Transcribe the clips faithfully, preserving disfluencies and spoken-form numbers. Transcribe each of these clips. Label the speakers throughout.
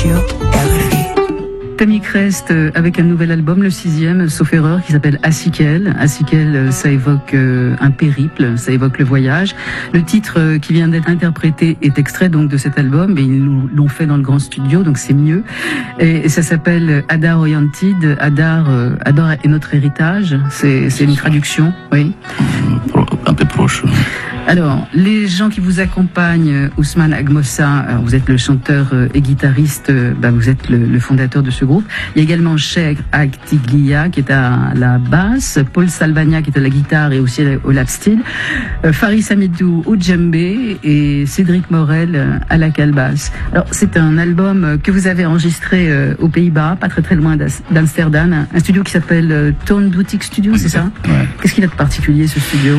Speaker 1: Tammy Crest avec un nouvel album, le sixième, sauf erreur, qui s'appelle Asikel. Asikel, ça évoque un périple, ça évoque le voyage. Le titre qui vient d'être interprété est extrait donc de cet album, et ils l'ont fait dans le grand studio, donc c'est mieux. Et ça s'appelle Adar Oriented. Adar, Adar est notre héritage. C'est, c'est une traduction, oui.
Speaker 2: Un peu proche.
Speaker 1: Alors, les gens qui vous accompagnent, Ousmane Agmossa, vous êtes le chanteur et guitariste, bah vous êtes le, le fondateur de ce groupe. Il y a également Cheikh Agtiglia qui est à la basse, Paul Salvagna qui est à la guitare et aussi au lap steel, Faris Hamidou au djembé et Cédric Morel à la calebasse. Alors, c'est un album que vous avez enregistré aux Pays-Bas, pas très très loin d'Amsterdam, un studio qui s'appelle Tone Boutique Studio, c'est ça?
Speaker 2: Ouais.
Speaker 1: Qu'est-ce qu'il a de particulier, ce studio?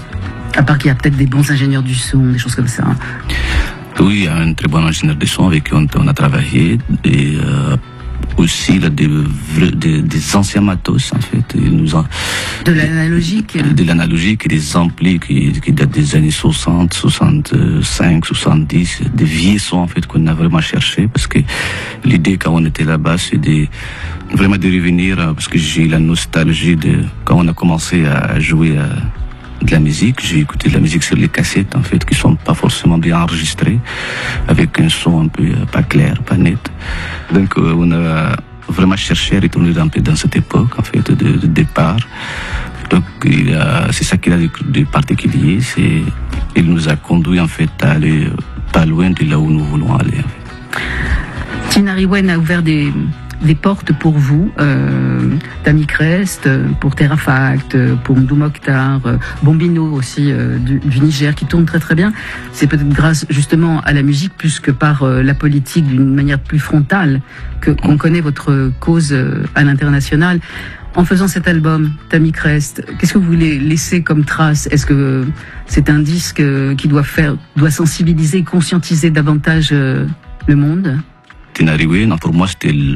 Speaker 1: À part qu'il y a peut-être des bons ingénieurs du son, des choses comme ça.
Speaker 2: Oui, il y a un très bon ingénieur du son avec qui on, on a travaillé. Et euh, aussi, il a des, des, des anciens matos, en fait. Il nous a,
Speaker 1: de l'analogique
Speaker 2: De l'analogique et des amplis qui, qui datent des années soixante, soixante-cinq, soixante-dix. Des vieux sons, en fait, qu'on a vraiment cherché. Parce que l'idée, quand on était là-bas, c'est de, vraiment de revenir, parce que j'ai la nostalgie de quand on a commencé à jouer à, de la musique. J'ai écouté de la musique sur les cassettes, en fait, qui sont pas forcément bien enregistrées, avec un son un peu euh, pas clair, pas net. Donc, euh, on a vraiment cherché à retourner un peu dans cette époque, en fait, de, de départ. Donc, il a, c'est ça qu'il a de, de particulier. C'est, il nous a conduit, en fait, à aller pas loin de là où nous voulons aller. En fait.
Speaker 1: Tinariwen a ouvert des des portes pour vous, euh, Tammy Crest, pour Terrafact, pour Mdou Mokhtar, Bombino aussi euh, du, du Niger, qui tourne très très bien. C'est peut-être grâce justement à la musique plus que par euh, la politique d'une manière plus frontale que qu'on connaît votre cause euh, à l'international. En faisant cet album, Tammy Crest, qu'est-ce que vous voulez laisser comme trace? Est-ce que c'est un disque qui doit faire, doit sensibiliser, conscientiser davantage euh, le monde?
Speaker 2: Tinariwen, pour moi, c'était le,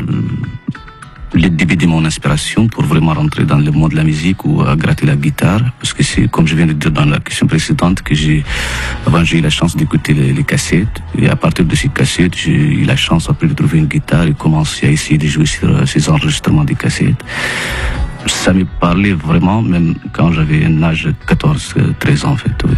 Speaker 2: le début de mon inspiration pour vraiment rentrer dans le monde de la musique ou à gratter la guitare. Parce que c'est, comme je viens de dire dans la question précédente, que j'ai, avant j'ai eu la chance d'écouter les, les cassettes. Et à partir de ces cassettes, j'ai eu la chance après de trouver une guitare et commencer à essayer de jouer sur ces enregistrements des cassettes. Ça me parlait vraiment, même quand j'avais un âge de quatorze, treize ans, en fait. Oui.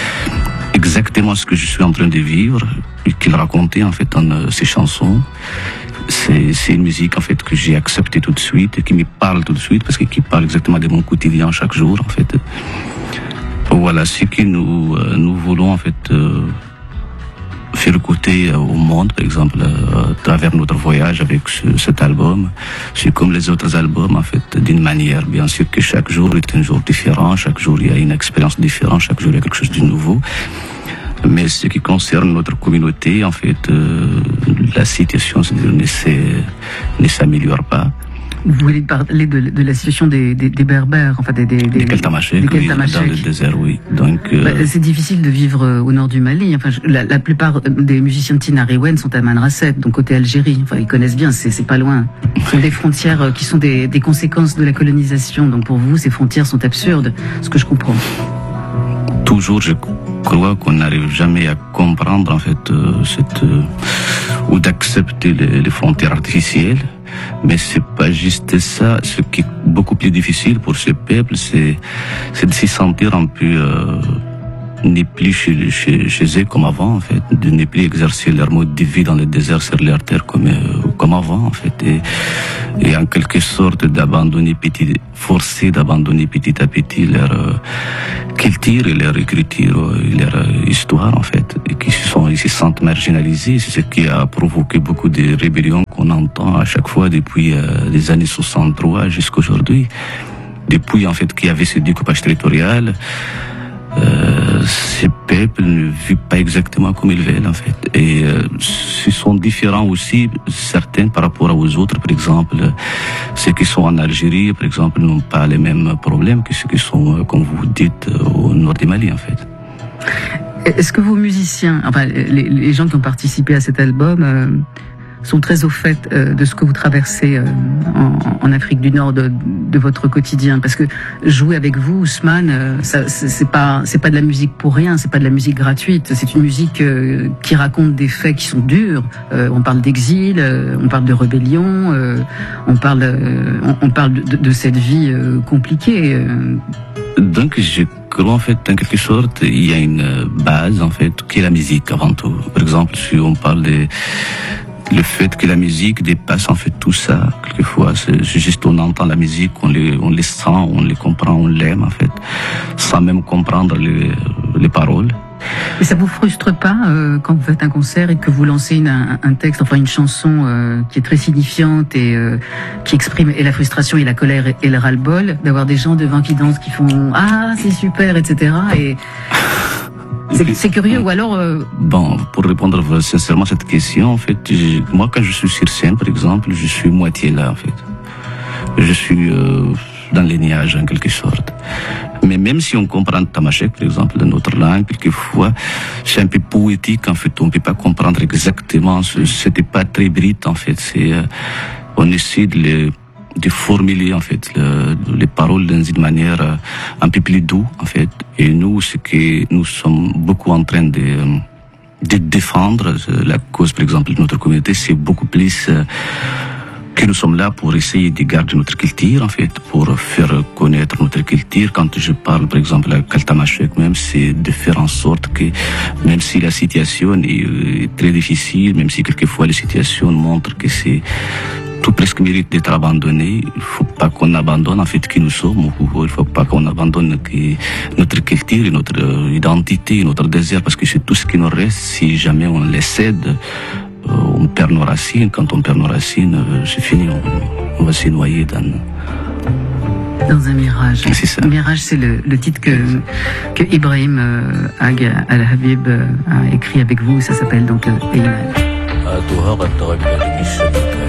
Speaker 2: Exactement ce que je suis en train de vivre, et qu'il racontait en fait dans euh, ses chansons. C'est, c'est une musique en fait que j'ai acceptée tout de suite et qui me parle tout de suite parce que qui parle exactement de mon quotidien chaque jour en fait. Voilà ce que nous euh, nous voulons en fait euh, faire écouter au monde, par exemple euh, à travers notre voyage avec ce, cet album. C'est comme les autres albums en fait, d'une manière bien sûr que chaque jour est un jour différent, chaque jour il y a une expérience différente, chaque jour il y a quelque chose de nouveau. Mais ce qui concerne notre communauté, en fait, euh, la situation ne, ne s'améliore pas.
Speaker 1: Vous voulez parler de, de la situation des, des, des Berbères, enfin des des des,
Speaker 2: des Keltamachèques, oui, dans le désert, oui. Donc euh...
Speaker 1: bah, c'est difficile de vivre au nord du Mali. Enfin, la, la plupart des musiciens de Tinariwen sont à Manrasset, donc côté Algérie. Enfin, ils connaissent bien, c'est c'est pas loin. Ce sont des frontières qui sont des, des conséquences de la colonisation. Donc pour vous, ces frontières sont absurdes, ce que je comprends.
Speaker 2: Toujours, je crois qu'on n'arrive jamais à comprendre en fait euh, cette euh, ou d'accepter les, les frontières artificielles. Mais c'est pas juste ça. Ce qui est beaucoup plus difficile pour ce peuple, c'est, c'est de se sentir un peu euh, n'est plus chez, chez, chez eux comme avant, en fait, de ne plus exercer leur mode de vie dans le désert sur leur terre comme, euh, comme avant, en fait, et, et en quelque sorte d'abandonner petit, forcer d'abandonner petit à petit leur euh, culture et leur écriture et leur euh, histoire, en fait, et qui se sont, ils se sentent marginalisés. C'est ce qui a provoqué beaucoup de rébellions qu'on entend à chaque fois depuis euh, les années soixante-trois jusqu'à aujourd'hui. Depuis, en fait, qu'il y avait ce découpage territorial, Euh, ces peuples ne vivent pas exactement comme ils veulent en fait, et euh, ils sont différents aussi certains par rapport aux autres. Par exemple, ceux qui sont en Algérie par exemple n'ont pas les mêmes problèmes que ceux qui sont, comme vous dites, au nord du Mali en fait.
Speaker 1: Est-ce que vos musiciens, enfin les, les gens qui ont participé à cet album euh, sont très au fait euh, de ce que vous traversez euh, en, en Afrique du Nord, de, de votre quotidien. Parce que jouer avec vous, Ousmane, euh, ça, c'est pas, c'est pas de la musique pour rien, c'est pas de la musique gratuite. C'est une musique euh, qui raconte des faits qui sont durs. Euh, on parle d'exil, euh, on parle de rébellion, euh, on parle, euh, on, on parle de, de cette vie euh, compliquée. Euh.
Speaker 2: Donc, je crois en fait, en quelque sorte, il y a une base en fait qui est la musique avant tout. Par exemple, si on parle de le fait que la musique dépasse en fait tout ça, quelquefois, c'est juste on entend la musique, on les, on les sent, on les comprend, on l'aime en fait, sans même comprendre les, les paroles.
Speaker 1: Et ça vous frustre pas euh, quand vous faites un concert et que vous lancez une, un, un texte, enfin une chanson euh, qui est très signifiante et euh, qui exprime et la frustration et la colère et, et le ras-le-bol, d'avoir des gens devant qui dansent, qui font ah c'est super, et cetera. Et c'est, c'est curieux, ou alors. Euh...
Speaker 2: Bon, pour répondre sincèrement à cette question, en fait, je, moi quand je suis sur scène, par exemple, je suis moitié là, en fait. Je suis euh, dans les nuages en quelque sorte. Mais même si on comprend tamashek, par exemple, dans notre langue, quelquefois, c'est un peu poétique, en fait. On ne peut pas comprendre exactement. C'était pas très brut, en fait. C'est, euh, on essaie de, les, de formuler, en fait, le, les paroles d'une manière euh, un peu plus douce, en fait. Et nous, ce que nous sommes beaucoup en train de, de défendre, la cause, par exemple, de notre communauté, c'est beaucoup plus... Euh, que nous sommes là pour essayer de garder notre culture, en fait, pour faire connaître notre culture. Quand je parle, par exemple, à Kaltamashek même, c'est de faire en sorte que, même si la situation est très difficile, même si quelquefois les situations montrent que c'est tout presque mérite d'être abandonné, il faut pas qu'on abandonne, en fait, qui nous sommes, il faut pas qu'on abandonne que notre culture, notre identité, notre désir, parce que c'est tout ce qui nous reste si jamais on les cède. On perd nos racines. Quand on perd nos racines, c'est fini. On, on va se noyer dans...
Speaker 1: dans un mirage.
Speaker 2: C'est ça.
Speaker 1: Mirage, c'est le, le titre que, que Ibrahim euh, Ag Al-Habib euh, a écrit avec vous. Ça s'appelle donc euh, Eyman.